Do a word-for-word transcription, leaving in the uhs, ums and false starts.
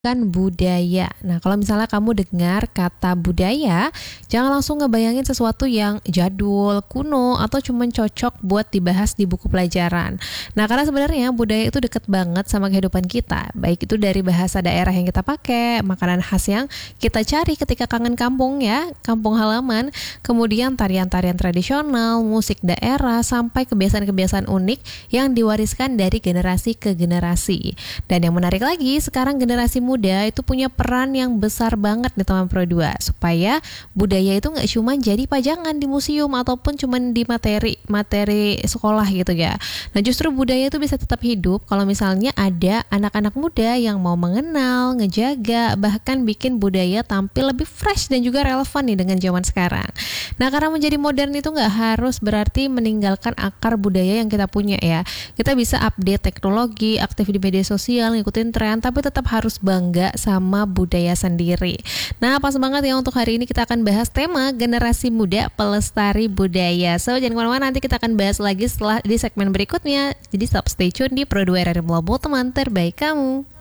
Kan budaya. Nah, kalau misalnya kamu dengar kata budaya, jangan langsung ngebayangin sesuatu yang jadul, kuno, atau cuman cocok buat dibahas di buku pelajaran. Nah, karena sebenarnya budaya itu deket banget sama kehidupan kita. Baik itu dari bahasa daerah yang kita pakai, makanan khas yang kita cari ketika kangen kampung ya, kampung halaman, kemudian tarian-tarian tradisional, musik daerah, sampai kebiasaan-kebiasaan unik yang diwariskan dari generasi ke generasi. Dan yang menarik lagi, sekarang generasi muda itu punya peran yang besar banget nih teman Pro dua, supaya budaya itu nggak cuma jadi pajangan di museum ataupun cuma di materi materi sekolah gitu ya. Nah, justru budaya itu bisa tetap hidup kalau misalnya ada anak-anak muda yang mau mengenal, ngejaga, bahkan bikin budaya tampil lebih fresh dan juga relevan nih dengan zaman sekarang. Nah, karena menjadi modern itu nggak harus berarti meninggalkan akar budaya yang kita punya ya. Kita bisa update teknologi, aktif di media sosial, ngikutin tren, tapi tetap harus bangga sama budaya sendiri. Nah, pas banget ya untuk hari ini kita akan bahas tema generasi muda pelestari budaya. So, jangan kemana-mana, nanti kita akan bahas lagi setelah di segmen berikutnya. Jadi stop stay tune di Pro dua R R Mlobo, teman terbaik kamu.